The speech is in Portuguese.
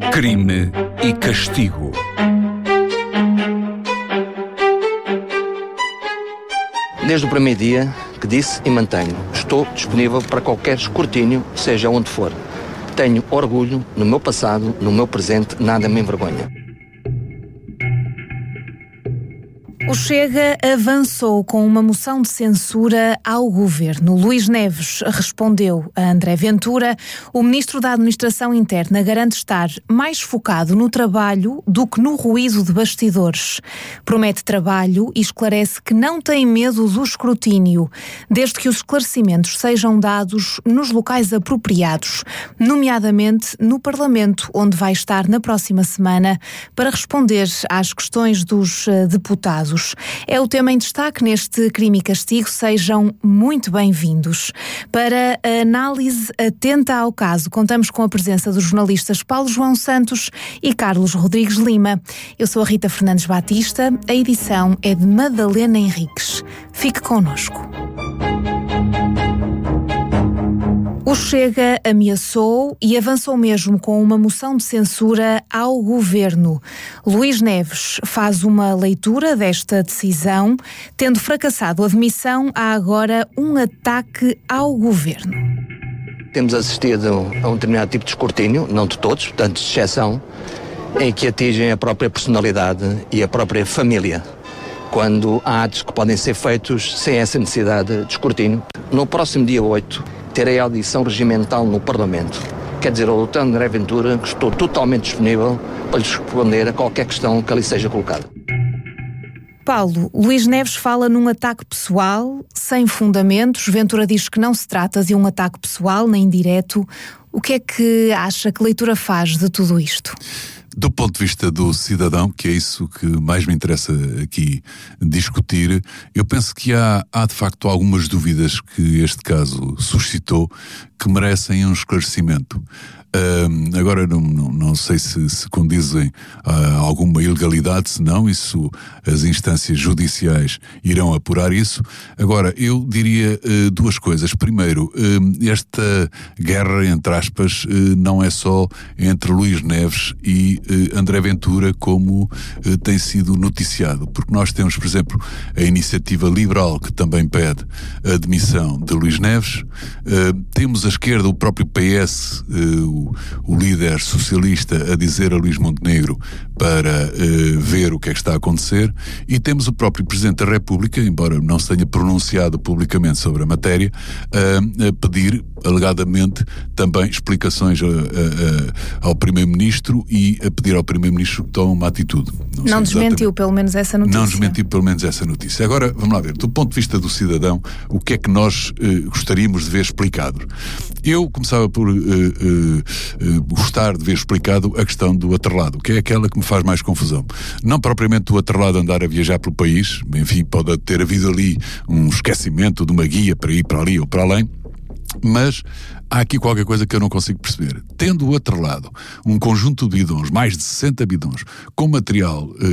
Crime e Castigo. Desde o primeiro dia que disse e mantenho, estou disponível para qualquer escrutínio, seja onde for. Tenho orgulho no meu passado, no meu presente, nada me envergonha. O Chega avançou com uma moção de censura ao governo. Luís Neves respondeu a André Ventura. O ministro da Administração Interna garante estar mais focado no trabalho do que no ruído de bastidores. Promete trabalho e esclarece que não tem medo do escrutínio, desde que os esclarecimentos sejam dados nos locais apropriados, nomeadamente no Parlamento, onde vai estar na próxima semana para responder às questões dos deputados. É o tema em destaque neste Crime e Castigo. Sejam muito bem-vindos. Para a análise atenta ao caso, contamos com a presença dos jornalistas Paulo João Santos e Carlos Rodrigues Lima. Eu sou a Rita Fernandes Batista. A edição é de Madalena Henriques. Fique connosco. O Chega ameaçou e avançou mesmo com uma moção de censura ao governo. Luís Neves faz uma leitura desta decisão. Tendo fracassado a demissão, há agora um ataque ao governo. Temos assistido a um determinado tipo de escrutínio, não de todos, portanto, de exceção, em que atingem a própria personalidade e a própria família, quando há atos que podem ser feitos sem essa necessidade de escrutínio. No próximo dia 8, terei a audição regimental no Parlamento. Quer dizer, ao Dr. André Ventura, que estou totalmente disponível para lhes responder a qualquer questão que ali seja colocada. Paulo, Luís Neves fala num ataque pessoal, sem fundamentos. Ventura diz que não se trata de um ataque pessoal, nem direto. O que é que acha, que leitura faz de tudo isto? Do ponto de vista do cidadão, que é isso que mais me interessa aqui discutir, eu penso que há de facto algumas dúvidas que este caso suscitou que merecem um esclarecimento. Agora não sei se condizem a alguma ilegalidade, se não, isso as instâncias judiciais irão apurar isso. Agora, eu diria duas coisas. Primeiro, esta guerra, entre aspas, não é só entre Luís Neves e André Ventura, como tem sido noticiado, porque nós temos, por exemplo, a Iniciativa Liberal, que também pede a demissão de Luís Neves, temos a esquerda, o próprio PS, o líder socialista a dizer a Luís Montenegro para ver o que é que está a acontecer, e temos o próprio Presidente da República, embora não se tenha pronunciado publicamente sobre a matéria, a pedir, alegadamente, também explicações ao Primeiro-Ministro e a pedir ao Primeiro-Ministro que tome uma atitude. Não desmentiu pelo menos essa notícia. Não desmentiu pelo menos essa notícia. Agora, vamos lá ver, do ponto de vista do cidadão, o que é que nós gostaríamos de ver explicado? Eu começava por gostar de ver explicado a questão do atrelado, que é aquela que me faz mais confusão. Não propriamente o atrelado andar a viajar pelo país, enfim, pode ter havido ali um esquecimento de uma guia para ir para ali ou para além, mas há aqui qualquer coisa que eu não consigo perceber. Tendo o atrelado um conjunto de bidões, mais de 60 bidões, com material